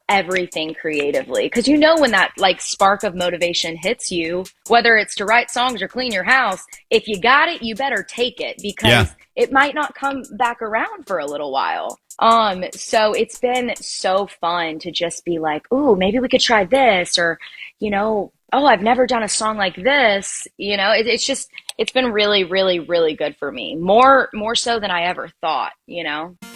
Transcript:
everything creatively. Because you know when that like spark of motivation hits you, whether it's to write songs or clean your house, if you got it, you better take it Yeah. because it might not come back around for a little while. So it's been so fun to just be like, ooh, maybe we could try this, or, oh, I've never done a song like this. It's just, it's been really, really, really good for me. More so than I ever thought.